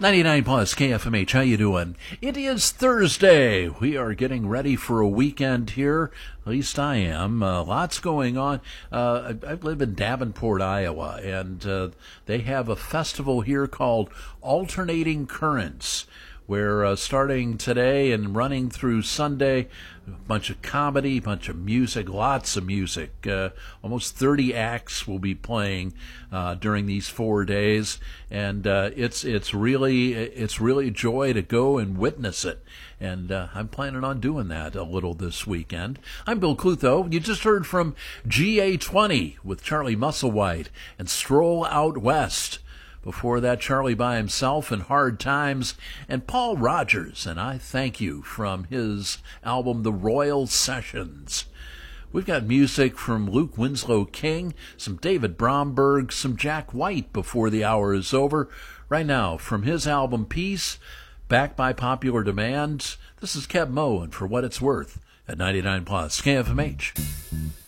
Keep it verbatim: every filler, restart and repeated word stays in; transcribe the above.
ninety-nine plus K F M H, how you doing? It is Thursday. We are getting ready for a weekend here. At least I am. Uh, lots going on. Uh, I, I live in Davenport, Iowa, and uh, they have a festival here called Alternating Currents, where uh, starting today and running through Sunday, a bunch of comedy, a bunch of music, lots of music. Uh, almost thirty acts will be playing uh, during these four days, and uh, it's it's really it's really a joy to go and witness it. And uh, I'm planning on doing that a little this weekend. I'm Bill Clutho. You just heard from G A twenty with Charlie Musselwhite and Stroll Out West. Before that, Charlie by himself and Hard Times, and Paul Rogers, and I Thank You from his album The Royal Sessions. We've got music from Luke Winslow King, some David Bromberg, some Jack White before the hour is over. Right now, from his album Peace, backed by popular demand, this is Keb Mo, and For What It's Worth at ninety-nine plus K F M H.